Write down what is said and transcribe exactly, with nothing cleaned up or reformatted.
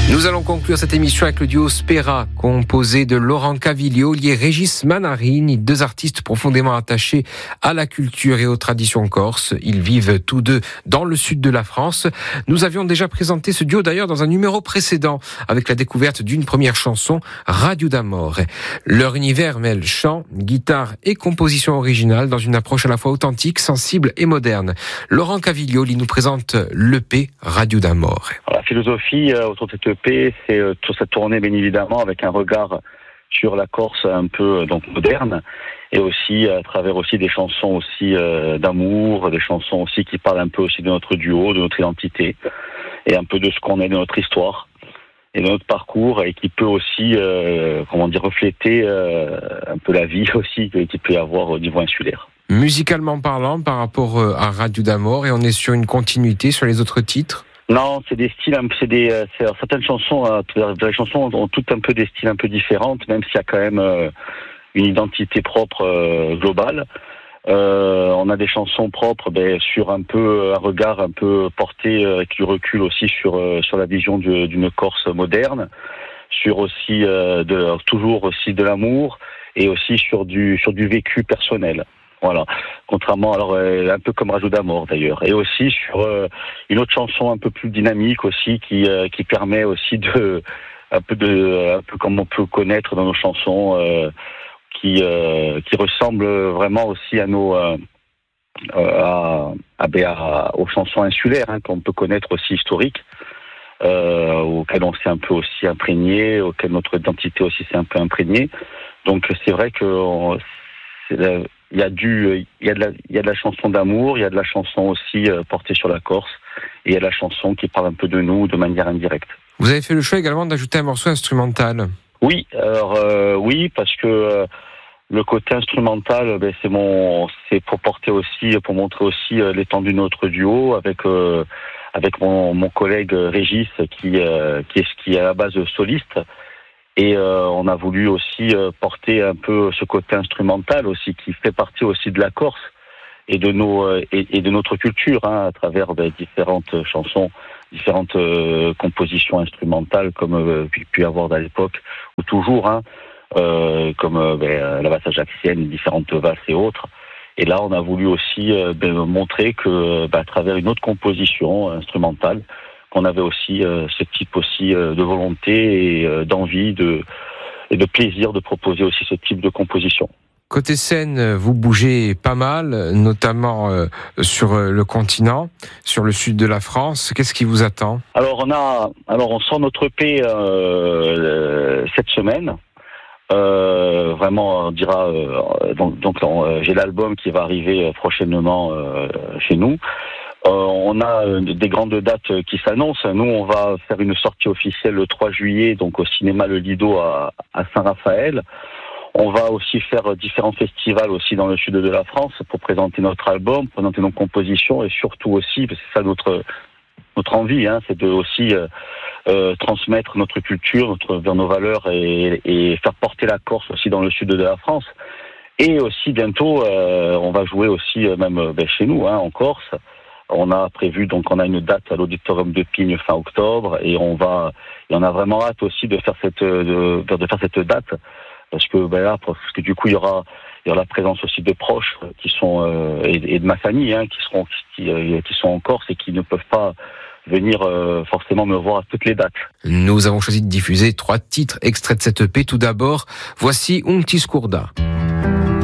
Nous allons conclure cette émission avec le duo Spera, composé de Laurent Caviglio et Régis Manarini, deux artistes profondément attachés à la culture et aux traditions corses. Ils vivent tous deux dans le sud de la France. Nous avions déjà présenté ce duo d'ailleurs dans un numéro précédent, avec la découverte d'une première chanson, Radio d'Amore. Leur univers mêle chant, guitare et composition originale dans une approche à la fois authentique, sensible et moderne. Laurent Caviglio nous présente l'E P Radio d'Amore. La philosophie euh, autour de cette E P, c'est euh, toute cette tournée bien évidemment avec un regard sur la Corse un peu euh, donc moderne, et aussi à travers aussi des chansons aussi euh, d'amour, des chansons aussi qui parlent un peu aussi de notre duo, de notre identité, et un peu de ce qu'on est, de notre histoire et de notre parcours, et qui peut aussi euh, comment dire refléter euh, un peu la vie aussi qu'il peut y avoir au niveau insulaire. Musicalement parlant, par rapport à Radio d'Amore, et on est sur une continuité sur les autres titres? Non, c'est des styles, c'est des c'est, certaines chansons, euh, les chansons ont toutes un peu des styles un peu différentes, même s'il y a quand même euh, une identité propre euh, globale. Euh, on a des chansons propres, ben, sur un peu un regard un peu porté euh, avec du recul aussi sur euh, sur la vision de, d'une Corse moderne, sur aussi euh, de toujours aussi de l'amour, et aussi sur du sur du vécu personnel. Voilà, contrairement alors euh, un peu comme Radio d'Amore d'ailleurs, et aussi sur euh, une autre chanson un peu plus dynamique aussi qui euh, qui permet aussi de un peu de un peu comme on peut connaître dans nos chansons, euh, qui euh, qui ressemble vraiment aussi à nos euh, à, à, à aux chansons insulaires, hein, qu'on peut connaître aussi historiques, euh, auxquelles on s'est un peu aussi imprégné, auxquelles notre identité aussi s'est un peu imprégnée. Donc c'est vrai que on, c'est la, Il y a du, il y a de la, il y a de la chanson d'amour, il y a de la chanson aussi euh, portée sur la Corse, et il y a de la chanson qui parle un peu de nous de manière indirecte. Vous avez fait le choix également d'ajouter un morceau instrumental. Oui, alors euh, oui, parce que euh, le côté instrumental, ben, c'est mon, c'est pour porter aussi, pour montrer aussi euh, l'étendue de notre duo avec euh, avec mon, mon collègue Régis qui euh, qui est qui est à la base soliste. Et euh, on a voulu aussi euh, porter un peu ce côté instrumental aussi, qui fait partie aussi de la Corse et de nos euh, et, et de notre culture, hein, à travers ben, différentes chansons, différentes euh, compositions instrumentales, comme euh, il pu y avoir à l'époque, ou toujours, hein, euh, comme euh, ben, la valse ajaxienne, différentes valses et autres. Et là, on a voulu aussi euh, ben, montrer que, ben, à travers une autre composition instrumentale, qu'on avait aussi euh, ce type aussi euh, de volonté et euh, d'envie de, et de plaisir de proposer aussi ce type de composition. Côté scène, vous bougez pas mal, notamment euh, sur le continent, sur le sud de la France. Qu'est-ce qui vous attend? Alors on a, alors on sort notre E P euh, cette semaine. Euh, vraiment, on dira. Euh, donc, donc euh, j'ai l'album qui va arriver prochainement euh, chez nous. Euh, on a euh, des grandes dates qui s'annoncent. Nous, on va faire une sortie officielle le trois juillet, donc au cinéma Le Lido à, à Saint-Raphaël. On va aussi faire différents festivals aussi dans le sud de la France pour présenter notre album, présenter nos compositions, et surtout aussi, parce que c'est ça notre notre envie, hein, c'est de aussi euh, euh, transmettre notre culture, notre vers nos valeurs, et, et faire porter la Corse aussi dans le sud de la France. Et aussi bientôt, euh, on va jouer aussi euh, même ben, chez nous, hein, en Corse. On a prévu, donc on a une date à l'Auditorium de Pigne fin octobre, et on va, et on a vraiment hâte aussi de faire cette, de, de faire cette date, parce que ben là, parce que du coup il y aura, il y aura la présence aussi de proches qui sont euh, et, et de ma famille, hein, qui seront, qui, qui sont en Corse et qui ne peuvent pas venir euh, forcément me voir à toutes les dates. Nous avons choisi de diffuser trois titres extraits de cette E P. Tout d'abord, voici Un Ti Scorda.